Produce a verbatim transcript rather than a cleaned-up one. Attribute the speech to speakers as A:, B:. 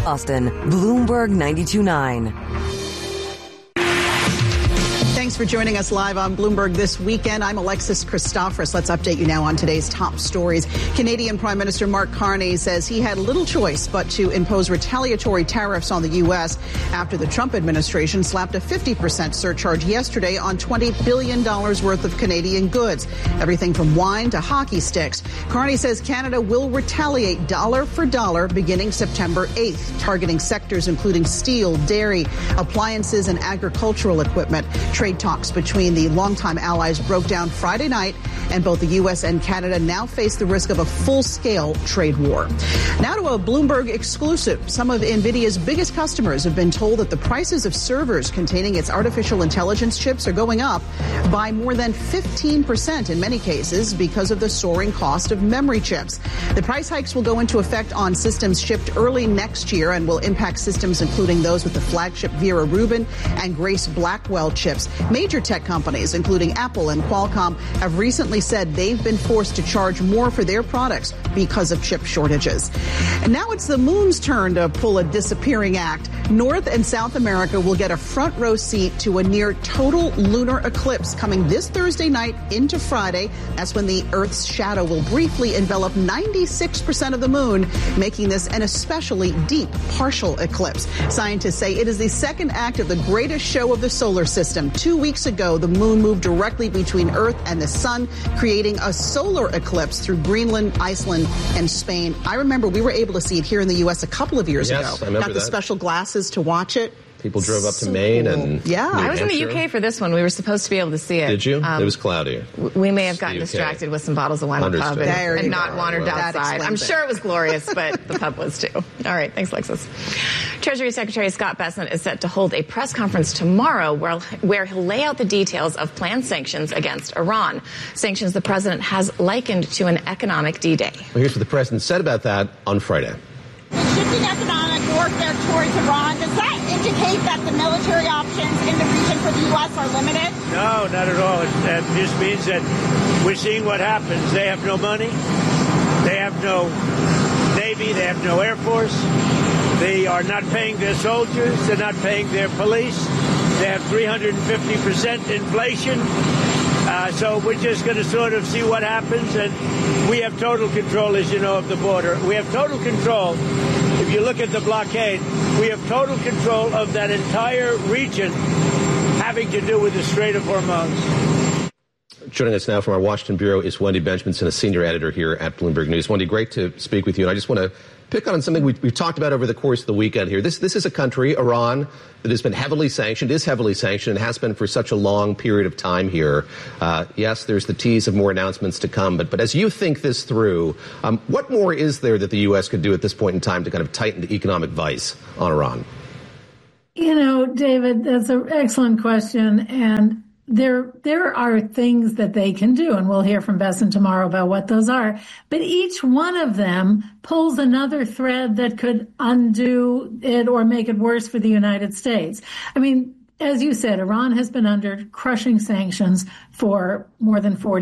A: Austin, Bloomberg ninety-two point nine.
B: Thanks for joining us live on Bloomberg this weekend. I'm Alexis Christoforous. Let's update you now on today's top stories. Canadian Prime Minister Mark Carney says he had little choice but to impose retaliatory tariffs on the U S after the Trump administration slapped a fifty percent surcharge yesterday on twenty billion dollars worth of Canadian goods, everything from wine to hockey sticks. Carney says Canada will retaliate dollar for dollar beginning September eighth, targeting sectors including steel, dairy, appliances, and agricultural equipment. Trade talks between the longtime allies broke down Friday night, and both the U S and Canada now face the risk of a full-scale trade war. Now to a Bloomberg exclusive. Some of NVIDIA's biggest customers have been told that the prices of servers containing its artificial intelligence chips are going up by more than fifteen percent in many cases because of the soaring cost of memory chips. The price hikes will go into effect on systems shipped early next year and will impact systems including those with the flagship Vera Rubin and Grace Blackwell chips. Major tech companies, including Apple and Qualcomm, have recently said they've been forced to charge more for their products because of chip shortages. And now it's the moon's turn to pull a disappearing act. North and South America will get a front row seat to a near total lunar eclipse coming this Thursday night into Friday. That's when the Earth's shadow will briefly envelop ninety-six percent of the moon, making this an especially deep partial eclipse. Scientists say it is the second act of the greatest show of the solar system. Two weeks ago, the moon moved directly between Earth and the sun, creating a solar eclipse through Greenland, Iceland, and Spain. I remember we were able to see it here in the U S a couple of years
C: yes,
B: ago.
C: I remember
B: Got the
C: that.
B: special glasses to watch it.
C: People drove up
B: so
C: to Maine
B: cool.
C: and
B: yeah.
D: I was in the U K for this one. We were supposed to be able to see it.
C: Did you?
D: Um,
C: it was cloudy.
D: We may have gotten
C: U K.
D: distracted with some bottles of wine in the pub
C: Understood.
B: There
D: and,
B: you
D: and not
B: go.
D: wandered
C: Well,
B: that
D: outside. I'm
B: explains it.
D: sure it was glorious, but the pub was too. All right. Thanks, Alexis. Treasury Secretary Scott Bessent is set to hold a press conference tomorrow where, where he'll lay out the details of planned sanctions against Iran. Sanctions the president has likened to an economic D-Day.
C: Well, here's what the president said about that on Friday.
E: Shifting economic warfare towards Iran, does that indicate that the military options in the region for the U S are limited?
F: No, not at all. It, that just means that we're seeing what happens. They have no money. They have no Navy. They have no Air Force. They are not paying their soldiers. They're not paying their police. They have three hundred fifty percent inflation. Uh, so we're just going to sort of see what happens. And we have total control, as you know, of the border. We have total control. If you look at the blockade, we have total control of that entire region having to do with the Strait of Hormuz.
C: Joining us now from our Washington bureau is Wendy Benjaminson, a senior editor here at Bloomberg News. Wendy, great to speak with you. And I just want to pick on something we, we've talked about over the course of the weekend here. This this is a country, Iran, that has been heavily sanctioned, is heavily sanctioned, and has been for such a long period of time here. Uh, yes, there's the tease of more announcements to come. But, but as you think this through, um, what more is there that the U S could do at this point in time to kind of tighten the economic vice on Iran?
G: You know, David, that's an excellent question. And There, there are things that they can do, and we'll hear from Bessent tomorrow about what those are. But each one of them pulls another thread that could undo it or make it worse for the United States. I mean, as you said, Iran has been under crushing sanctions for more than forty